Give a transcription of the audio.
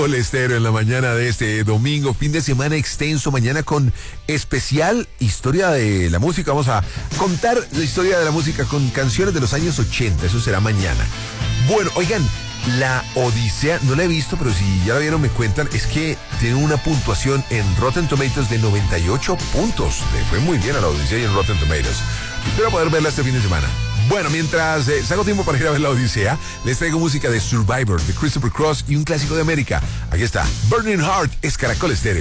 Estéreo en la mañana de este domingo, fin de semana extenso, mañana con especial historia de la música. Vamos a contar la historia de la música con canciones de los años 80, eso será mañana. Bueno, oigan, la Odisea, no la he visto, pero si ya la vieron me cuentan, es que tiene una puntuación en Rotten Tomatoes de 98 puntos. Le fue muy bien a la Odisea y en Rotten Tomatoes. Espero poder verla este fin de semana. Bueno, mientras saco tiempo para ir a ver la Odisea, les traigo música de Survivor, de Christopher Cross y un clásico de América. Aquí está, Burning Heart, es Caracol Estéreo.